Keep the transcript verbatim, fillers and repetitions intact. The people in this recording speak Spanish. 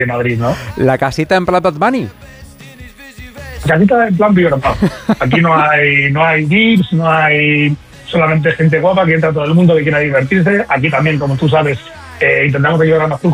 de Madrid, ¿no? ¿La casita en plan Bad Bunny? Casita en plan Biorpao. Aquí no hay, no hay V I Ps, no hay solamente gente guapa, que entra todo el mundo que quiera divertirse. Aquí también, como tú sabes, eh, intentamos ayudar a más